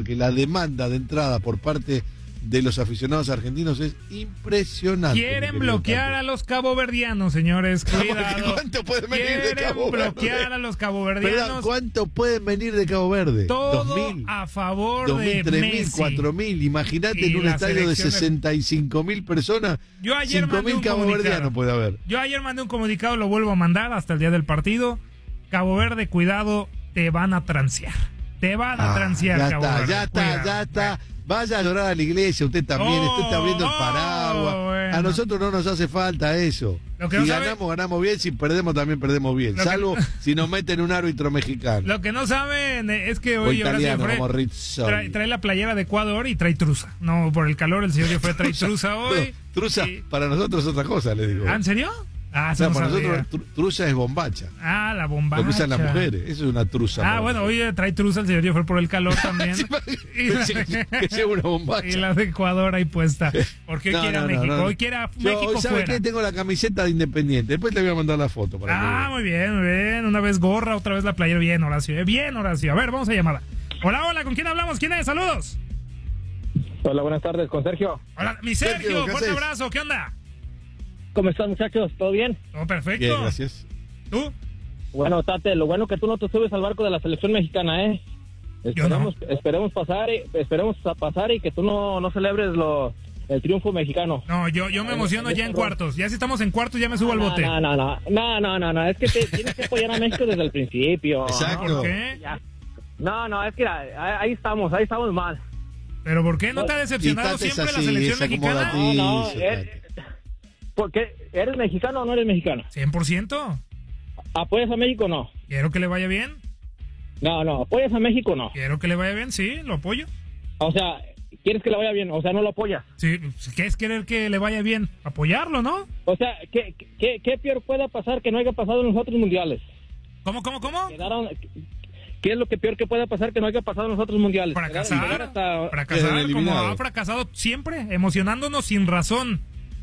porque la demanda de entrada por parte de los aficionados argentinos es impresionante. Quieren bloquear a los caboverdianos, señores. Cuidado. ¿Cuánto pueden venir de Cabo Verde? Quieren bloquear a los caboverdianos. Perdón, ¿cuánto pueden venir de Cabo Verde? Todo 2000, a favor 2000, de 3000, Messi. 4000. Imagínate en un estadio de 65.000 personas. Yo ayer mandé 5.000 un caboverdianos puede haber. Yo ayer mandé un comunicado, lo vuelvo a mandar hasta el día del partido. Cabo Verde, cuidado, te van a transear. Te van a transear, ya Cabo está, Verde. ya está. Vaya a llorar a la iglesia, usted también, usted está abriendo el paraguas. Bueno. A nosotros no nos hace falta eso. Lo que Si no sabe- ganamos bien, si perdemos también perdemos bien. Lo que- Salvo si nos meten un árbitro mexicano. Lo que no saben es que O hoy Horacio italiano, Fred como Rizzoli. trae la playera de Ecuador y trae truza. No, por el calor el señor Diofre trae truza hoy. Truza, Y- para nosotros es otra cosa, le digo. ¿Ah, en serio? Ah, O eso sea, no para sabía. nosotros truza es bombacha. Ah, la bombacha. Lo que usan las mujeres. Eso es una truza. Ah, para bueno, nosotros. hoy trae truza el señor Diofre por el calor también. que sea una bombacha. Y la de Ecuador ahí puesta. Porque hoy No, quiere a no, México. no, no. Hoy quiere a Yo, México ¿sabe fuera. qué? Tengo la camiseta de Independiente. Después le voy a mandar la foto. Para Ah, que muy bien, muy bien. Una vez gorra, otra vez la playera. Bien, Horacio. Bien, Horacio. A ver, vamos a llamar. Hola, hola, ¿con quién hablamos? ¿Quién es? Saludos. Hola, buenas tardes, con Sergio. Hola, mi Sergio, Sergio. ¿qué Fuerte haces? abrazo. ¿Qué onda? ¿Cómo están, muchachos? ¿Todo bien? Todo perfecto. Bien, gracias. ¿Tú? Bueno, Tate, lo bueno que tú no te subes al barco de la selección mexicana, ¿eh? Yo no. Esperemos a pasar y que tú no celebres el triunfo mexicano. No, yo me emociono ya en cuartos. Ya si estamos en cuartos, ya me subo al bote. No, es que tienes que apoyar a México desde el principio. Exacto. ¿Por qué? Ya. No, es que ahí estamos mal. ¿Pero por qué no te ha decepcionado Tate es siempre la así, selección es mexicana? acomodaticio. No, Tate. ¿Por qué? ¿Eres mexicano o no eres mexicano? 100%. ¿Apoyas a México o no? Quiero que le vaya bien. No, ¿apoyas a México o no? Quiero que le vaya bien, sí, lo apoyo. O sea, ¿quieres que le vaya bien? O sea, no lo apoyas. Sí, ¿qué es querer que le vaya bien? Apoyarlo, ¿no? O sea, ¿qué peor pueda pasar que no haya pasado en los otros mundiales? ¿Cómo? ¿Qué es lo que peor que pueda pasar que no haya pasado en los otros mundiales? Llegar Fracasar, hasta- fracasar Quedan como eliminados. ha fracasado siempre, emocionándonos sin razón.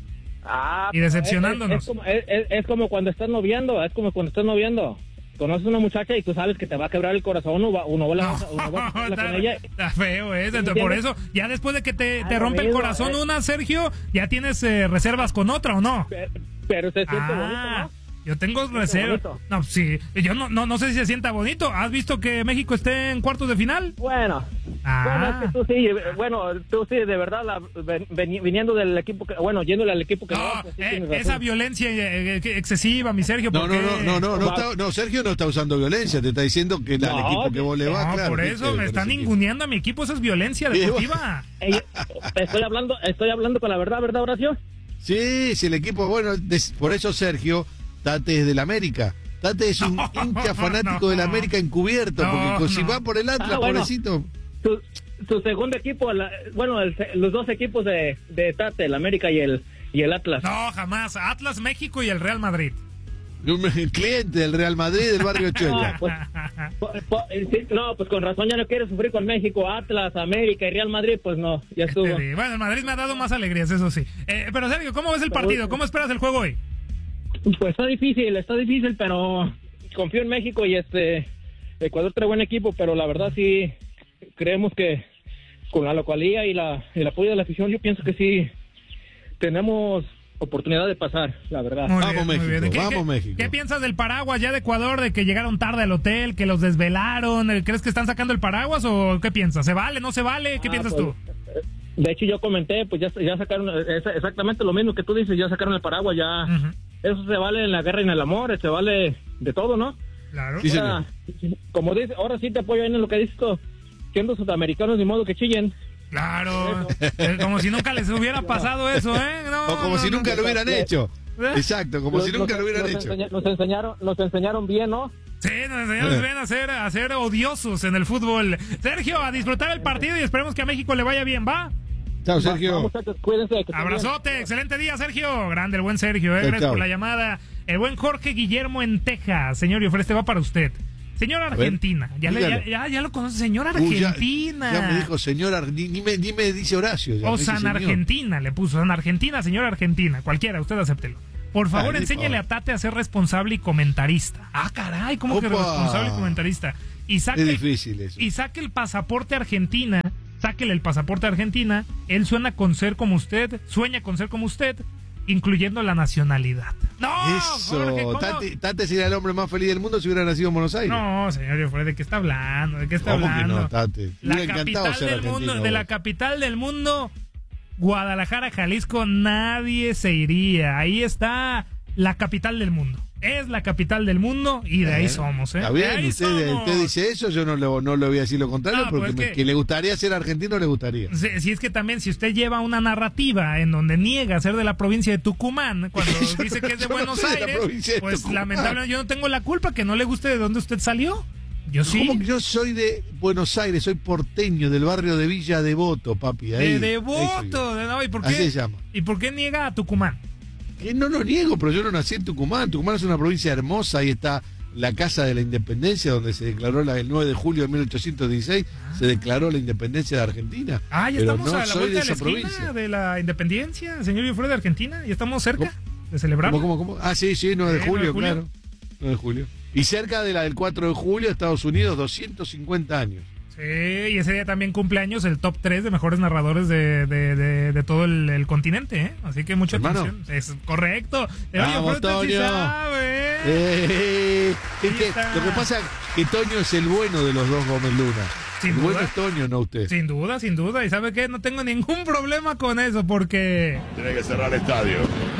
Y pero decepcionándonos. Es como cuando estás noviando, conoces a una muchacha y tú sabes que te va a quebrar el corazón o no vas a casarla con ella. Está feo eso. ¿Sí me Entonces, por entiendes? eso, ya después de que te lo rompe el mismo, corazón una, Sergio, ya tienes reservas con otra, ¿o no? Pero se siente bonito, ¿no? Yo tengo reservas. bonito. No, sí. Yo no sé si se sienta bonito. ¿Has visto que México esté en cuartos de final? Bueno, es que tú sí, de verdad, viniendo del equipo, yéndole al equipo que No, pues sí tienes razón. esa violencia excesiva, mi Sergio. No, ¿por qué? no, Sergio no está usando violencia, te está diciendo que al No, equipo que vos le vas, No, claro. por ¿qué eso quiere me con están ese equipo? ninguneando a mi equipo. Eso es violencia deportiva. Estoy hablando con la verdad, Horacio? Sí, el equipo, por eso Sergio, Tate es del América. Tate es un hincha fanático del América encubierto, porque si va por el Atlas, pobrecito. Su segundo equipo, los dos equipos de Tate, el América y el Atlas. No, jamás. Atlas, México y el Real Madrid. El cliente del Real Madrid del barrio Chueca. Pues con razón ya no quiere sufrir con México, Atlas, América y Real Madrid, pues no, ya estuvo. Bueno, el Madrid me ha dado más alegrías, eso sí. Pero Sergio, ¿cómo ves el partido? ¿Cómo esperas el juego hoy? Pues está difícil, pero confío en México y Ecuador trae buen equipo, pero la verdad sí creemos que con la localía y el apoyo de la afición, yo pienso que sí tenemos oportunidad de pasar, la verdad. Vamos, México, muy bien. vamos, México. ¿Qué piensas del paraguas ya de Ecuador, de que llegaron tarde al hotel, que los desvelaron? ¿Crees que están sacando el paraguas o qué piensas? ¿Se vale, no se vale? ¿Qué piensas tú? De hecho, yo comenté, pues ya sacaron exactamente lo mismo que tú dices, ya sacaron el paraguas, ya. Eso se vale en la guerra y en el amor, se vale de todo, ¿no? Claro. Sí, Ahora, como dice, ahora sí te apoyo en lo que dices tú, siendo sudamericanos, ni modo que chillen. Claro. Como si nunca les hubiera pasado eso, ¿eh? O como si nunca lo hubieran hecho. Exacto, como si nunca lo hubieran hecho. Nos enseñaron bien, ¿no? Sí, nos enseñaron bien a ser odiosos en el fútbol. Sergio, a disfrutar el partido y esperemos que a México le vaya bien, ¿va? Chao, Sergio. Muchachos, cuídense. Que Abrazote, excelente día, Sergio. Grande el buen Sergio, Chao, gracias chao. por la llamada. El buen Jorge Guillermo en Texas. Señor Yofre, este va para usted. Señor Argentina, ya lo conoce, señor Argentina. Ya me dijo señor, ni me dice Horacio. Ya O me dice San señor. Argentina, le puso San Argentina, señor Argentina. Cualquiera, usted acéptelo. Por favor, enséñele a Tate a ser responsable y comentarista. Ah, caray, ¿cómo que Opa. responsable y comentarista? Y saque, Es difícil eso. Y saque el pasaporte a Argentina sáquele el pasaporte a Argentina, él sueña con ser como usted, incluyendo la nacionalidad. ¡No! Eso, Tate sería el hombre más feliz del mundo si hubiera nacido en Buenos Aires. No, señor, ¿de qué está hablando? ¿Cómo que no, Tate? La capital del mundo, de la capital del mundo, Guadalajara, Jalisco, nadie se iría. Ahí está la capital del mundo. Es la capital del mundo y de ahí somos, ¿eh? Está bien, usted dice eso, yo no le voy a decir lo contrario, porque pues que le gustaría ser argentino, le gustaría. Si es que también, si usted lleva una narrativa en donde niega ser de la provincia de Tucumán, cuando dice que es de Buenos Aires, pues lamentablemente yo no tengo la culpa que no le guste de dónde usted salió. Yo sí. ¿Cómo que yo soy de Buenos Aires? Soy porteño, del barrio de Villa Devoto, papi. Ahí, de Devoto, ¿y por qué? Así se llama. ¿Y por qué niega a Tucumán? Que no lo niego, pero yo no nací en Tucumán. Tucumán es una provincia hermosa, ahí está la Casa de la Independencia, donde se declaró el 9 de julio de 1816, se declaró la independencia de Argentina. Ya estamos a la vuelta de la esquina de la independencia, señor Jofré, de Argentina, y estamos cerca de celebrarlo. ¿Cómo? Sí, 9 de julio, claro. 9 de julio. Y cerca de la del 4 de julio, Estados Unidos, 250 años. Sí, y ese día también cumpleaños el top 3 de mejores narradores de todo el continente, ¿eh? Así que mucha atención. Es correcto. Vamos, Toño. Sí sabe. Lo que pasa es que Toño es el bueno de los dos Gómez Luna. El bueno es Toño, no usted. Sin duda. ¿Y sabe qué? No tengo ningún problema con eso porque... Tiene que cerrar el estadio.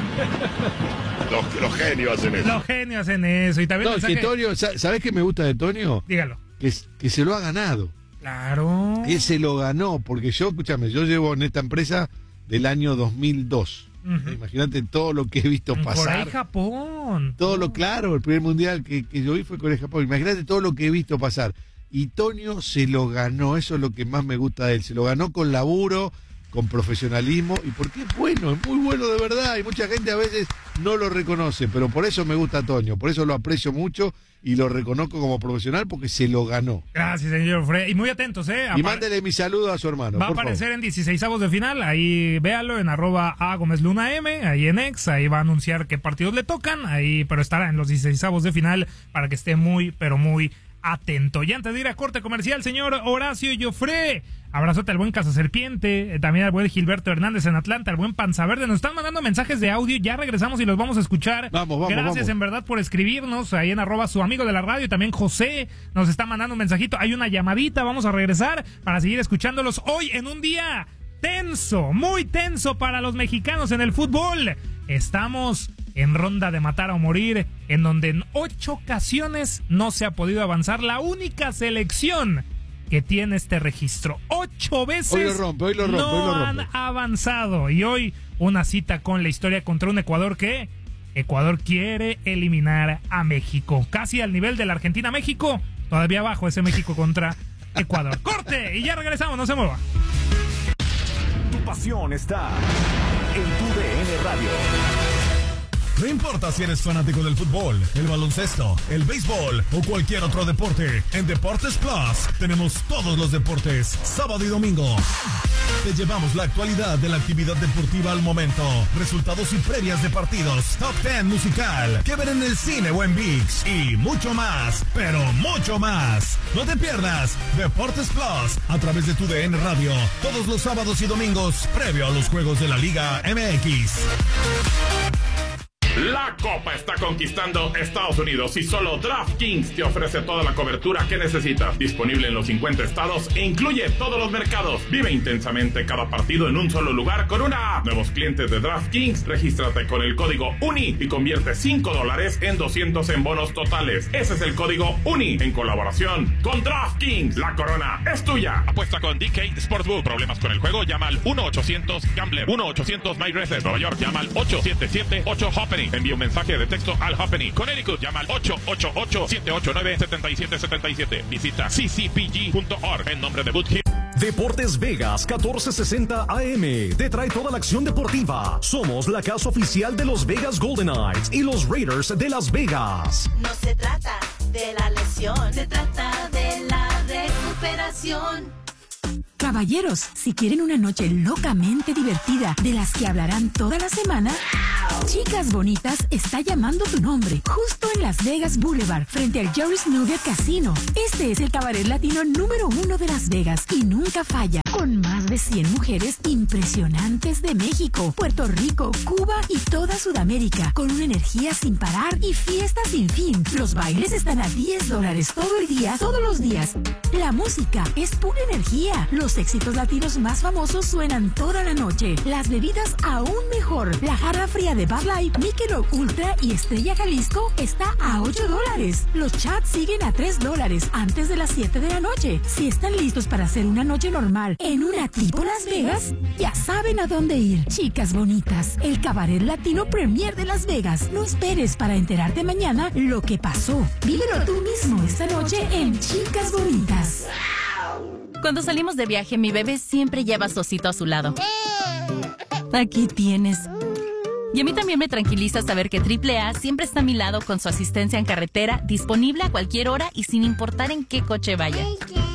Los genios hacen eso. Y también que Toño, ¿sabés qué me gusta de Toño? Dígalo. Que se lo ha ganado. Claro. Él se lo ganó, porque yo llevo en esta empresa del año 2002. Imagínate todo lo que he visto pasar. Corea y Japón. Claro, el primer mundial que yo vi fue Corea y Japón. Imagínate todo lo que he visto pasar. Y Toño se lo ganó, eso es lo que más me gusta de él. Se lo ganó con laburo, con profesionalismo, y porque es bueno, es muy bueno de verdad. Y mucha gente a veces no lo reconoce, pero por eso me gusta Toño, por eso lo aprecio mucho y lo reconozco como profesional, porque se lo ganó. Gracias, señor Fred. Y muy atentos, Y mándele mi saludo a su hermano. Va a aparecer en 16avos de final, ahí véalo en @agomezlunam, ahí en X, ahí va a anunciar qué partidos le tocan, ahí, pero estará en los 16avos de final para que esté muy, pero muy atento. Y antes de ir a corte comercial, señor Horacio Jofré, abrazote al buen Cazaserpiente, también al buen Gilberto Hernández en Atlanta, al buen Panza Verde. Nos están mandando mensajes de audio, ya regresamos y los vamos a escuchar. Gracias en verdad por escribirnos ahí en @su amigo de la radio. También José nos está mandando un mensajito, hay una llamadita, vamos a regresar para seguir escuchándolos hoy en un día tenso, muy tenso para los mexicanos en el fútbol. Estamos en ronda de matar o morir, en donde en 8 ocasiones no se ha podido avanzar. La única selección que tiene este registro, 8 veces hoy lo rompe. Han avanzado. Y hoy una cita con la historia contra un Ecuador que Ecuador quiere eliminar a México, casi al nivel de la Argentina-México, todavía abajo ese México contra Ecuador. Corte y ya regresamos, no se mueva. Tu pasión está en tu DN Radio. No importa si eres fanático del fútbol, el baloncesto, el béisbol o cualquier otro deporte, en Deportes Plus tenemos todos los deportes, sábado y domingo. Te llevamos la actualidad de la actividad deportiva al momento, resultados y previas de partidos, top 10 musical, que ver en el cine o en ViX y mucho más, pero mucho más. No te pierdas Deportes Plus a través de tu DN Radio, todos los sábados y domingos, previo a los juegos de la Liga MX. La Copa está conquistando Estados Unidos y solo DraftKings te ofrece toda la cobertura que necesitas. Disponible en los 50 estados e incluye todos los mercados. Vive intensamente cada partido en un solo lugar con una app. Nuevos clientes de DraftKings, regístrate con el código UNI y convierte $5 en 200 en bonos totales. Ese es el código UNI en colaboración con DraftKings. La corona es tuya. Apuesta con DK Sportsbook. ¿Problemas con el juego? Llama al 1-800-GAMBLER. 1-800-MyRacer. Nueva York, llama al 877-8-HOPPENING. Envía un mensaje de texto al Happening. Connecticut, llama al 888-789-7777. Visita ccpg.org en nombre de Boothill. Deportes Vegas 1460 AM te trae toda la acción deportiva. Somos la casa oficial de los Vegas Golden Knights y los Raiders de Las Vegas. No se trata de la lesión, se trata de la recuperación. Caballeros, si quieren una noche locamente divertida, de las que hablarán toda la semana, Chicas Bonitas está llamando tu nombre, justo en Las Vegas Boulevard, frente al Jerry's Nugget Casino. Este es el cabaret latino número 1 de Las Vegas y nunca falla, con más de 100 mujeres impresionantes de México, Puerto Rico, Cuba y toda Sudamérica, con una energía sin parar y fiestas sin fin. Los bailes están a $10 todo el día, todos los días. La música es pura energía. Los éxitos latinos más famosos suenan toda la noche. Las bebidas aún mejor. La jarra fría de Bud Light, Michelob Ultra y Estrella Jalisco está a $8. Los chats siguen a $3 antes de las 7 de la noche. Si están listos para hacer una noche normal en una tipo Las Vegas, ya saben a dónde ir. Chicas Bonitas, el cabaret latino premier de Las Vegas. No esperes para enterarte mañana lo que pasó. Vívelo tú mismo esta noche en Chicas Bonitas. Cuando salimos de viaje, mi bebé siempre lleva a su osito a su lado. Aquí tienes. Y a mí también me tranquiliza saber que AAA siempre está a mi lado con su asistencia en carretera, disponible a cualquier hora y sin importar en qué coche vaya.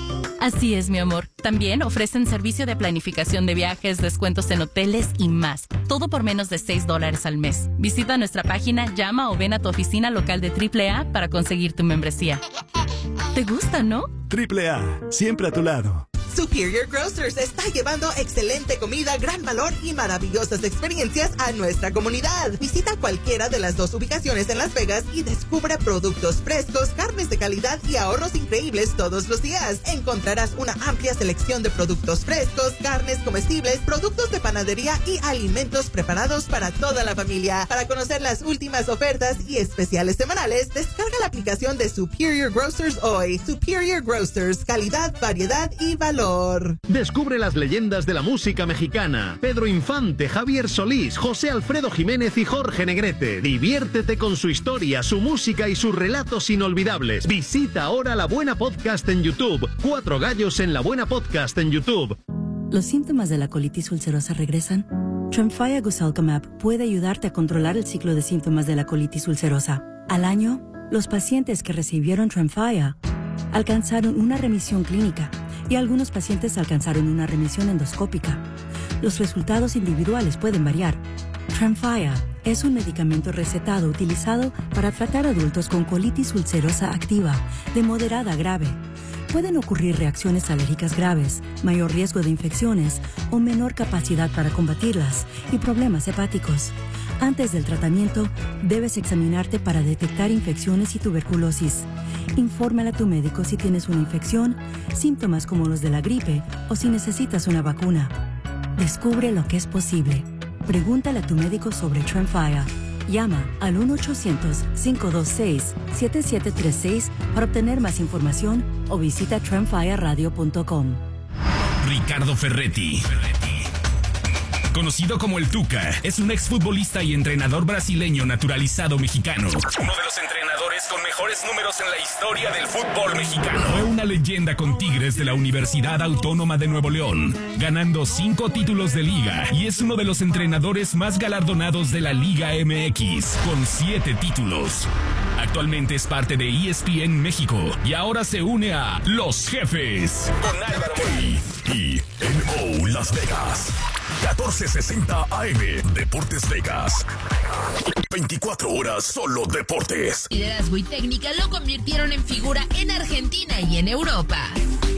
Así es, mi amor. También ofrecen servicio de planificación de viajes, descuentos en hoteles y más. Todo por menos de $6 al mes. Visita nuestra página, llama o ven a tu oficina local de AAA para conseguir tu membresía. ¿Te gusta, no? AAA, siempre a tu lado. Superior Grocers está llevando excelente comida, gran valor y maravillosas experiencias a nuestra comunidad. Visita cualquiera de las 2 ubicaciones en Las Vegas y descubre productos frescos, carnes de calidad y ahorros increíbles todos los días. Encontrarás una amplia selección de productos frescos, carnes comestibles, productos de panadería y alimentos preparados para toda la familia. Para conocer las últimas ofertas y especiales semanales, descarga la aplicación de Superior Grocers hoy. Superior Grocers, calidad, variedad y valor. Descubre las leyendas de la música mexicana. Pedro Infante, Javier Solís, José Alfredo Jiménez y Jorge Negrete. Diviértete con su historia, su música y sus relatos inolvidables. Visita ahora La Buena Podcast en YouTube. 4 gallos en La Buena Podcast en YouTube. ¿Los síntomas de la colitis ulcerosa regresan? Tremfya Guselkumab puede ayudarte a controlar el ciclo de síntomas de la colitis ulcerosa. Al año, los pacientes que recibieron Tremfya alcanzaron una remisión clínica y algunos pacientes alcanzaron una remisión endoscópica. Los resultados individuales pueden variar. Tremfya es un medicamento recetado utilizado para tratar adultos con colitis ulcerosa activa, de moderada a grave. Pueden ocurrir reacciones alérgicas graves, mayor riesgo de infecciones o menor capacidad para combatirlas y problemas hepáticos. Antes del tratamiento, debes examinarte para detectar infecciones y tuberculosis. Infórmale a tu médico si tienes una infección, síntomas como los de la gripe o si necesitas una vacuna. Descubre lo que es posible. Pregúntale a tu médico sobre Tremfya. Llama al 1-800-526-7736 para obtener más información o visita tremfyaradio.com. Ricardo Ferretti, conocido como el Tuca, es un exfutbolista y entrenador brasileño naturalizado mexicano. Uno de los entrenadores con mejores números en la historia del fútbol mexicano. Fue una leyenda con Tigres de la Universidad Autónoma de Nuevo León, ganando 5 títulos de liga, y es uno de los entrenadores más galardonados de la Liga MX, con 7 títulos. Actualmente es parte de ESPN México y ahora se une a Los Jefes con Álvaro y en Las Vegas. 1460 AM, Deportes Vegas. 24 horas solo deportes. Liderazgo y técnica lo convirtieron en figura en Argentina y en Europa.